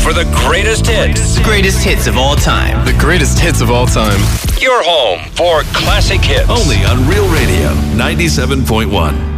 for the greatest hits. Greatest hits of all time. The greatest hits of all time. Your home for classic hits. Only on Real Radio 97.1.